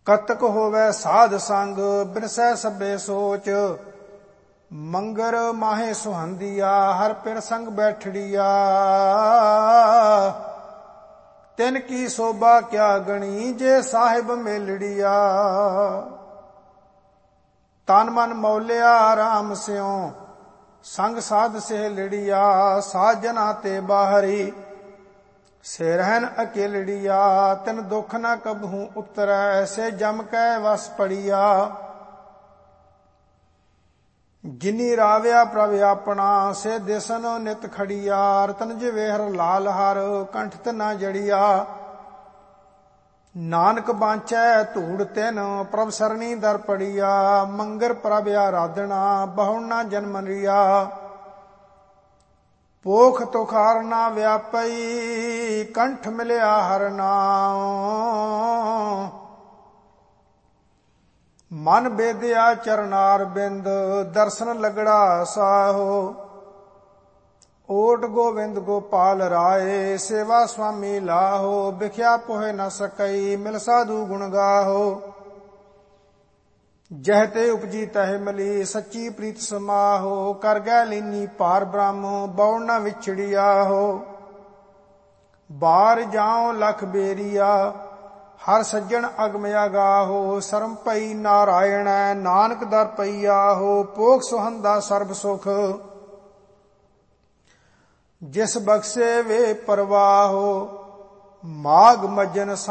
कतक होवै साध संग बिरसै सभे सोच। मंगर माहे सुहंदिया हर पिर संग बैठड़िया। तिन की शोभा क्या गणी जे साहिब मेलड़िया। तन मन मौलिया राम स्यों संग साध सहेलड़िया। साजना ते बाहरी से रहन अकेलड़िया। तिन दुख न कबहू उतरै से जम कै वस पड़िया। जिनी राव्या प्रभ अपना से दिसन नित खड़िया। रतन जवेहर लाल हर कंठ न जड़िया। नानक बांचै धूड़ तिन प्रभ सरणी दर पड़िया। मंगर प्रभ आराधना बहु न जन्मरिया। पोख तुखार ना व्यापई कंठ मिलिया हर नाम। मन बेदिया चरनार बिंद दर्शन लगड़ा साहो। ओट गोविंद गोपाल राय सेवा स्वामी लाहो। बिख्या पोहे न सकई मिल साधु गुण गाहो। जहते उपजी तह मिली सच्ची प्रीत समाहो। कर गै लीनी पार ब्रह्म बौड़ न विछड़िया हो। बार जाओ लख बेरिया हर सज्जन अगमया गाहो। शरम पई नारायण नानक दर पईया हो। पोख सुहंदा सर्ब सुख जिस बख्शे वे परवाहो। माघ मज्जन